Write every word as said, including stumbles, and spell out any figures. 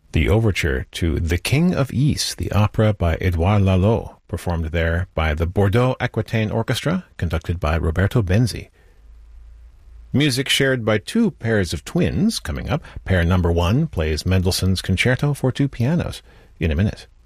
The overture to The King of Ys, the opera by Edouard Lalo, performed there by the Bordeaux Aquitaine Orchestra, conducted by Roberto Benzi. Music shared by two pairs of twins coming up. Pair number one plays Mendelssohn's Concerto for Two Pianos in a minute.